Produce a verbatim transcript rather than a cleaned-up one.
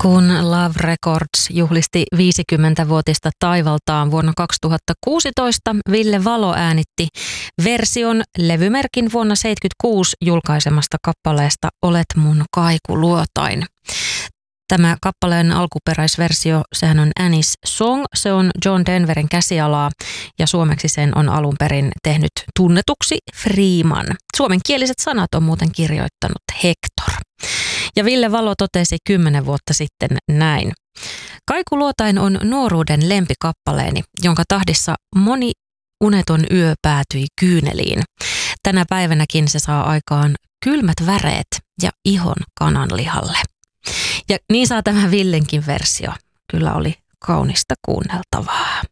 Kun Love Records juhlisti viisikymmentävuotista taivaltaan vuonna kaksituhattakuusitoista, Ville Valo äänitti version levymerkin vuonna seitsemänkymmentäkuusi julkaisemasta kappaleesta Olet mun kaikuluotain. Tämä kappaleen alkuperäisversio, sehän on Annie's Song, se on John Denverin käsialaa ja suomeksi sen on alun perin tehnyt tunnetuksi Freeman. Suomenkieliset sanat on muuten kirjoittanut Hector. Ja Ville Valo totesi kymmenen vuotta sitten näin. Kaikuluotain on nuoruuden lempikappaleeni, jonka tahdissa moni uneton yö päätyi kyyneliin. Tänä päivänäkin se saa aikaan kylmät väreet ja ihon kananlihalle. Ja niin saa tämä Villenkin versio. Kyllä oli kaunista kuunneltavaa.